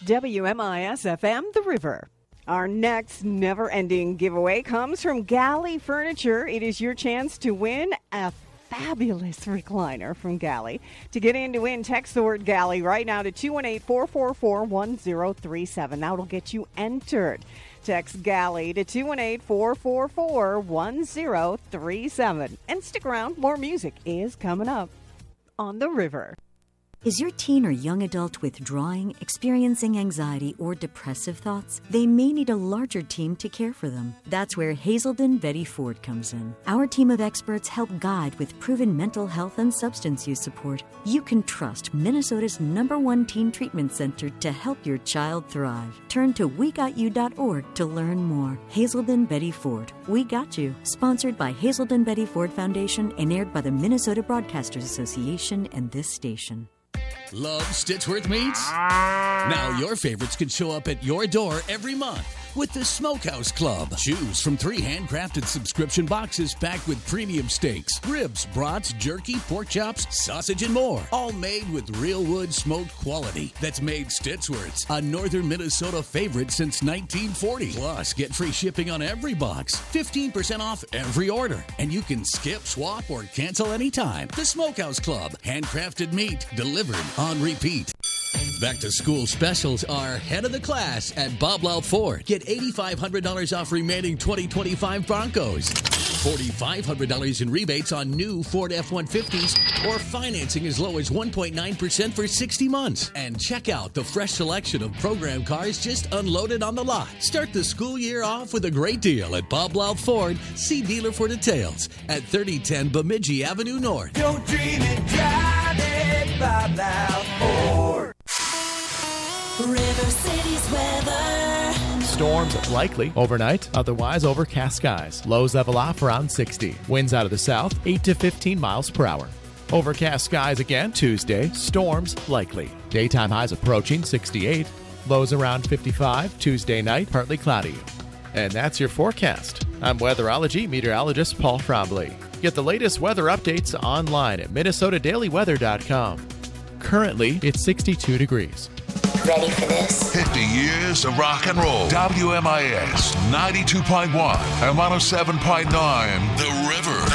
WMIS FM, The River. Our next never-ending giveaway comes from Galley Furniture. It is your chance to win a fabulous recliner from Galley. To get in to win, text the word Galley right now to 218-444-1037. That'll get you entered. Text Galley to 218-444-1037. And stick around, more music is coming up on The River. Is your teen or young adult withdrawing, experiencing anxiety, or depressive thoughts? They may need a larger team to care for them. That's where Hazelden Betty Ford comes in. Our team of experts help guide with proven mental health and substance use support. You can trust Minnesota's #1 teen treatment center to help your child thrive. Turn to WeGotYou.org to learn more. Hazelden Betty Ford. We Got You. Sponsored by Hazelden Betty Ford Foundation and aired by the Minnesota Broadcasters Association and this station. Love Stitchworth Meats? Now your favorites can show up at your door every month with the Smokehouse Club. Choose from 3 handcrafted subscription boxes packed with premium steaks, ribs, brats, jerky, pork chops, sausage, and more. All made with real wood smoked quality that's made Stitchworth's a northern Minnesota favorite since 1940. Plus, get free shipping on every box, 15% off every order, and you can skip, swap, or cancel anytime. The Smokehouse Club. Handcrafted meat delivered on repeat. Back to school specials are head of the class at Bob Loud Ford. Get $8,500 off remaining 2025 Broncos, $4,500 in rebates on new Ford F-150s, or financing as low as 1.9% for 60 months. And check out the fresh selection of program cars just unloaded on the lot. Start the school year off with a great deal at Bob Loud Ford. See dealer for details at 3010 Bemidji Avenue North. Don't dream it, drive it, Bob Loud Ford. River City's weather. Storms likely overnight, otherwise overcast skies. Lows level off around 60. Winds out of the south, 8 to 15 miles per hour. Overcast skies again Tuesday. Storms likely. Daytime highs approaching 68. Lows around 55. Tuesday night, partly cloudy. And that's your forecast. I'm weatherology meteorologist Paul Frombley. Get the latest weather updates online at minnesotadailyweather.com. Currently, it's 62 degrees. Ready for this? 50 years of rock and roll. WMIS 92.1 and 107.9 The River.